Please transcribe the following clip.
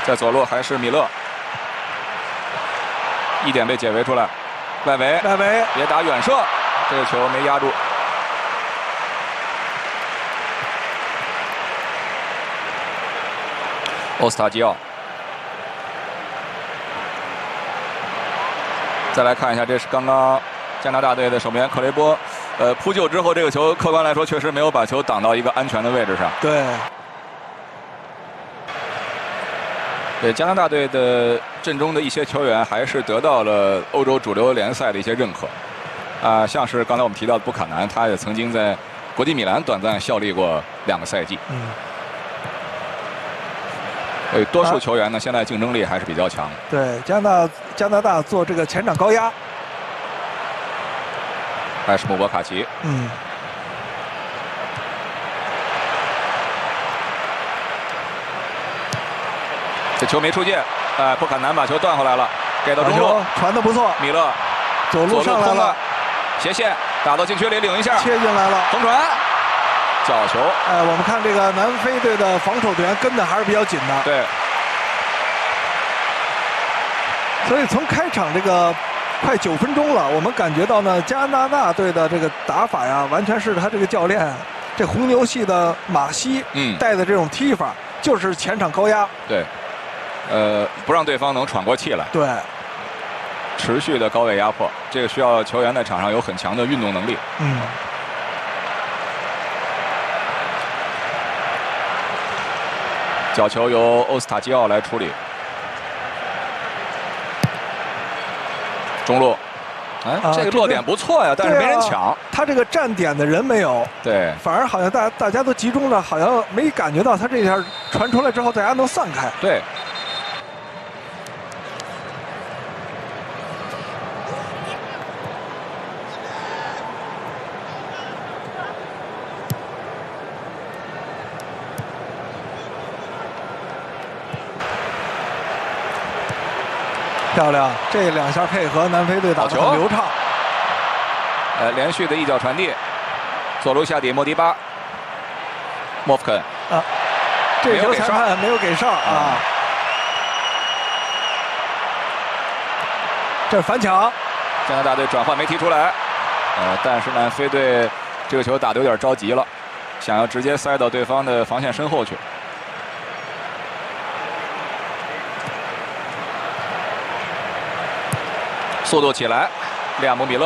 在左路还是米勒，一点被解围出来，外围别打远射，这个球没压住。欧斯塔基奥，再来看一下，这是刚刚加拿大队的守门员克雷波，扑救之后，这个球客观来说确实没有把球挡到一个安全的位置上。对，加拿大队的阵中的一些球员还是得到了欧洲主流联赛的一些认可，像是刚才我们提到的布坎南，他也曾经在国际米兰短暂效力过2个赛季。多数球员呢，现在竞争力还是比较强。 对，加拿大做这个前场高压。 还是穆博卡奇。这球没出界，布坎南把球断回来了，给到中路， 传的不错。 米勒左路上来了， 斜线打到禁区里领一下， 切进来了， 横传。角球， 我们看这个南非队的防守队员跟的还是比较紧的。 对。 所以从开场这个快9分钟了，我们感觉到呢，加拿大队的这个打法呀，完全是他这个教练这红牛系的马西带的这种踢法，就是前场高压。 对。不让对方能喘过气来。 对。 持续的高位压迫，这个需要球员在场上有很强的运动能力。角球由欧斯塔基奥来处理，中路，这个落点不错呀，但是没人抢。 他这个站点的人没有， 对， 反而好像大家都集中着，好像没感觉到他这下传出来之后，大家能散开。 对。 漂亮，这2下配合，南非队打得很流畅。 连续的一脚传递，左路下底莫迪巴，莫夫肯这球裁判没有给上啊。这是反抢， 加拿大队转换没踢出来，但是南非队这个球打得有点着急了，想要直接塞到对方的防线身后去。速度起来，利亚姆·米勒。